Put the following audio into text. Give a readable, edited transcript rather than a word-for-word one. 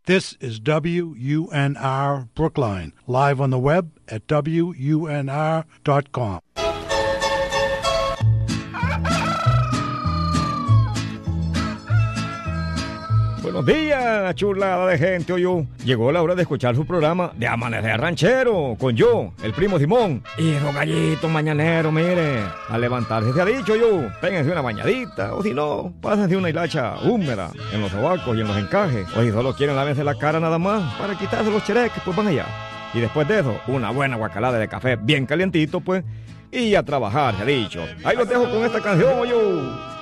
This is WUNR Brookline, live on the web at WUNR.com. Buenos días, chulada de gente, oyó. Llegó la hora de escuchar su programa de Amanecer Ranchero, con yo, el primo Simón, y los gallitos mañaneros, mire. A levantarse se ha dicho yo, péguense una bañadita, o si no, pásense una hilacha húmeda en los sobacos y en los encajes. O si solo quieren lávense la cara nada más, para quitarse los chereques, pues van allá. Y después de eso, una buena guacalada de café bien calientito, pues, y a trabajar, se ha dicho. Ahí los dejo con esta canción, yo.